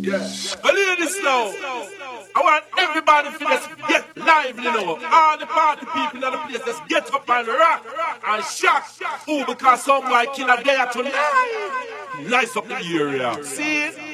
Well, hear this now. I want everybody to just get lively now. All the party people in the place, just get up and rock and shock. Oh, because some boy kill a day tonight. Nice up the area. See?